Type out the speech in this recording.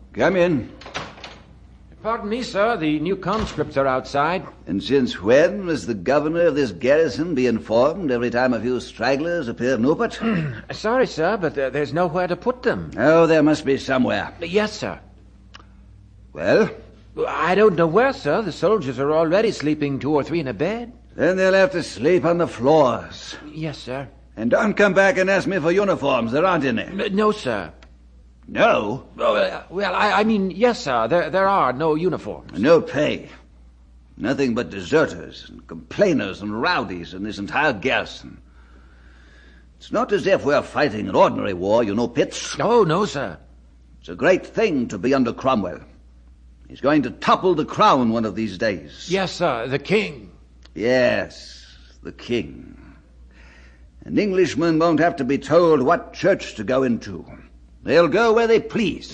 Come in. Pardon me, sir. The new conscripts are outside. And since when must the governor of this garrison be informed every time a few stragglers appear in Newport? Sorry, sir, but there's nowhere to put them. Oh, there must be somewhere. Yes, sir. Well? I don't know where, sir. The soldiers are already sleeping 2 or 3 in a bed. Then they'll have to sleep on the floors. Yes, sir. And don't come back and ask me for uniforms. There aren't any. No, sir. No? Well, I mean, yes, sir. There are no uniforms. No pay. Nothing but deserters and complainers and rowdies in this entire garrison. It's not as if we're fighting an ordinary war, you know, Pitts. Oh, no, sir. It's a great thing to be under Cromwell. He's going to topple the crown one of these days. Yes, sir. The king. Yes, the king. And Englishmen won't have to be told what church to go into. They'll go where they please.